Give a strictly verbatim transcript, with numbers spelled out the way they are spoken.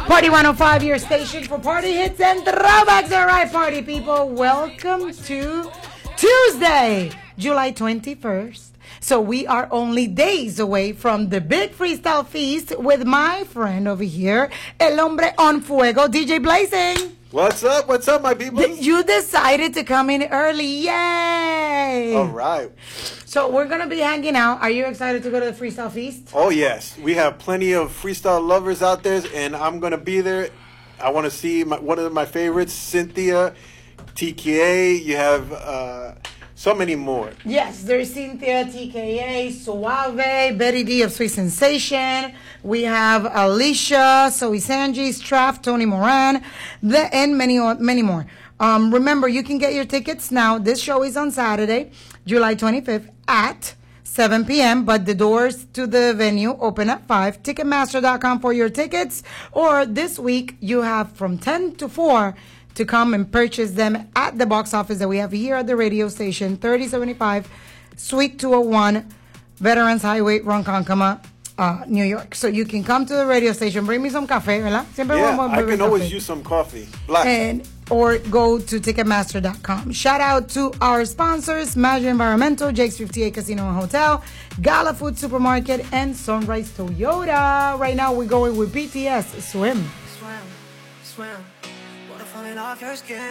Party one oh five, your station for party hits and throwbacks. All right, party people, welcome to Tuesday, July twenty-first. So we are only days away from the big freestyle feast with my friend over here, El Hombre on Fuego, D J Blazing. What's up? What's up, my people? You decided to come in early. Yay! All right. So we're going to be hanging out. Are you excited to go to the freestyle feast? Oh, yes. We have plenty of freestyle lovers out there, and I'm going to be there. I want to see my, one of my favorites, Cynthia, T K A. You have uh, so many more. Yes, there's Cynthia, T K A, Suave, Betty D of Sweet Sensation. We have Alicia, Zoe Sanji, Straff, Tony Moran, the, and many, many more. Um, remember, you can get your tickets now. This show is on Saturday, July twenty-fifth at seven p.m., but the doors to the venue open at five. Ticketmaster dot com for your tickets. Or this week, you have from ten to four to come and purchase them at the box office that we have here at the radio station, thirty seventy-five Suite two oh one, Veterans Highway, Ronkonkoma, uh, New York. So you can come to the radio station, bring me some café, ¿verdad? Siempre Yeah, vamos a I beber can always café. use some coffee. Black. And or go to Ticketmaster dot com. Shout out to our sponsors, Magic Environmental, Jake's fifty-eight Casino and Hotel, Gala Food Supermarket, and Sunrise Toyota. Right now, we're going with B T S, Swim. Swim, swim, water falling off your skin.